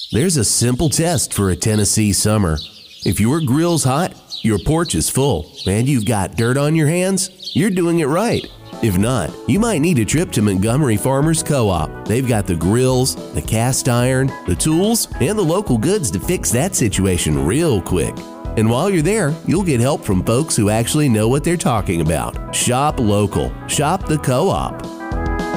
There's a simple test for a Tennessee summer. If your grill's hot, your porch is full, and you've got dirt on your hands, you're doing it right. If not, you might need a trip to Montgomery Farmers Co-op. They've got the grills, the cast iron, the tools, and the local goods to fix that situation real quick. And while you're there, you'll get help from folks who actually know what they're talking about. Shop local. Shop the Co-op.